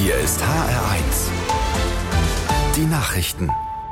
Hier ist HR1. Die Nachrichten.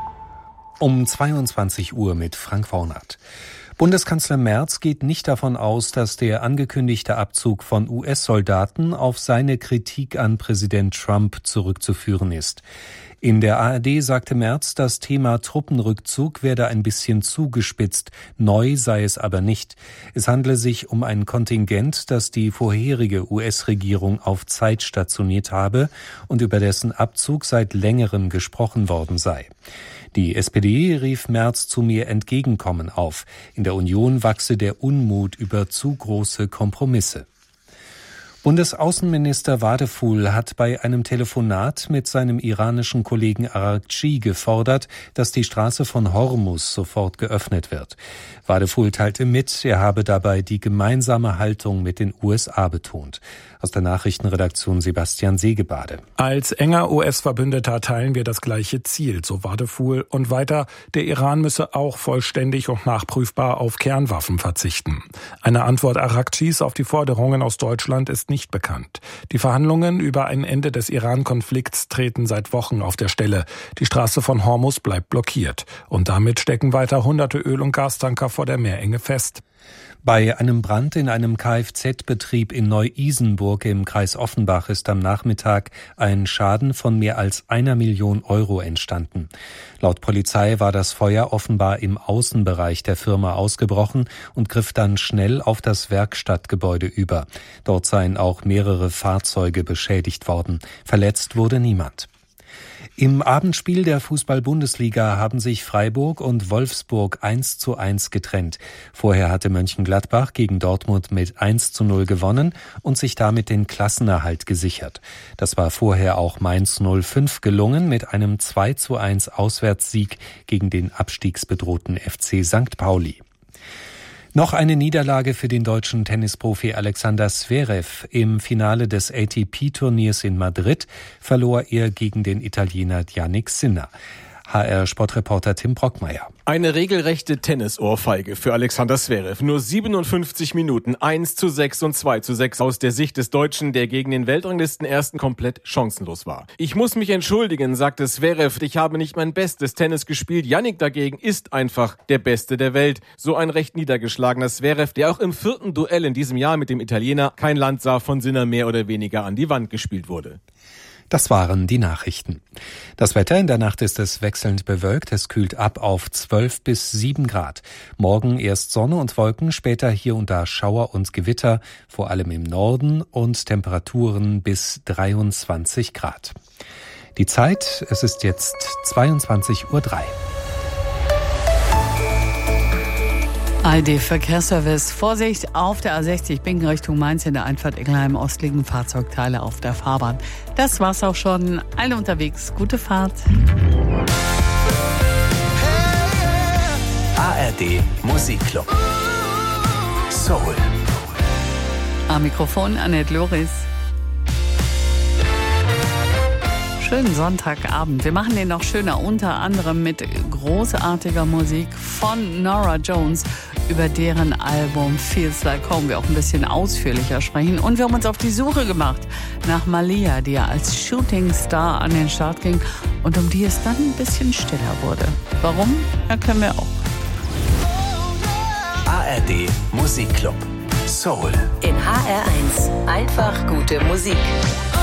Um 22 Uhr mit Frank Vornert. Bundeskanzler Merz geht nicht davon aus, dass der angekündigte Abzug von US-Soldaten auf seine Kritik an Präsident Trump zurückzuführen ist. In der ARD sagte Merz, das Thema Truppenrückzug werde ein bisschen zugespitzt, neu sei es aber nicht. Es handle sich um ein Kontingent, das die vorherige US-Regierung auf Zeit stationiert habe und über dessen Abzug seit längerem gesprochen worden sei. Die SPD rief Merz zu mehr Entgegenkommen auf. In der Union wachse der Unmut über zu große Kompromisse. Bundesaußenminister Wadephul hat bei einem Telefonat mit seinem iranischen Kollegen Araghchi gefordert, dass die Straße von Hormuz sofort geöffnet wird. Wadephul teilte mit, er habe dabei die gemeinsame Haltung mit den USA betont. Aus der Nachrichtenredaktion Sebastian Segebade. Als enger US-Verbündeter teilen wir das gleiche Ziel, so Wadephul. Und weiter, der Iran müsse auch vollständig und nachprüfbar auf Kernwaffen verzichten. Eine Antwort Araghchis auf die Forderungen aus Deutschland ist nicht bekannt. Die Verhandlungen über ein Ende des Iran-Konflikts treten seit Wochen auf der Stelle. Die Straße von Hormuz bleibt blockiert. Und damit stecken weiter hunderte Öl- und Gastanker vor der Meerenge fest. Bei einem Brand in einem Kfz-Betrieb in Neu-Isenburg im Kreis Offenbach ist am Nachmittag ein Schaden von mehr als 1 Million Euro entstanden. Laut Polizei war das Feuer offenbar im Außenbereich der Firma ausgebrochen und griff dann schnell auf das Werkstattgebäude über. Dort seien auch mehrere Fahrzeuge beschädigt worden. Verletzt wurde niemand. Im Abendspiel der Fußball-Bundesliga haben sich Freiburg und Wolfsburg 1:1 getrennt. Vorher hatte Mönchengladbach gegen Dortmund mit 1:0 gewonnen und sich damit den Klassenerhalt gesichert. Das war vorher auch Mainz 05 gelungen mit einem 2:1 Auswärtssieg gegen den abstiegsbedrohten FC St. Pauli. Noch eine Niederlage für den deutschen Tennisprofi Alexander Zverev. Im Finale des ATP-Turniers in Madrid verlor er gegen den Italiener Jannik Sinner. HR-Sportreporter Tim Brockmeier. Eine regelrechte Tennisohrfeige für Alexander Zverev. Nur 57 Minuten, 1:6 und 2:6 aus der Sicht des Deutschen, der gegen den Weltranglisten-Ersten komplett chancenlos war. Ich muss mich entschuldigen, sagte Zverev, ich habe nicht mein bestes Tennis gespielt. Jannik dagegen ist einfach der Beste der Welt. So ein recht niedergeschlagener Zverev, der auch im 4. Duell in diesem Jahr mit dem Italiener kein Land sah, von Sinner mehr oder weniger an die Wand gespielt wurde. Das waren die Nachrichten. Das Wetter: in der Nacht ist es wechselnd bewölkt. Es kühlt ab auf 12 bis 7 Grad. Morgen erst Sonne und Wolken, später hier und da Schauer und Gewitter, vor allem im Norden, und Temperaturen bis 23 Grad. Die Zeit: es ist jetzt 22:03 Uhr. ARD-Verkehrsservice. Vorsicht auf der A60 Bingen Richtung Mainz in der Einfahrt Ingelheim-Ost liegen Fahrzeugteile auf der Fahrbahn. Das war's auch schon. Alle unterwegs. Gute Fahrt. ARD Musikclub. Soul. Am Mikrofon Annette Loris. Schönen Sonntagabend. Wir machen den noch schöner, unter anderem mit großartiger Musik von Norah Jones, über deren Album Feels Like Home wir auch ein bisschen ausführlicher sprechen. Und wir haben uns auf die Suche gemacht nach Malia, die ja als Shooting Star an den Start ging und um die es dann ein bisschen stiller wurde. Warum? Erkennen wir auch. ARD Musikclub. Soul. In HR1. Einfach gute Musik.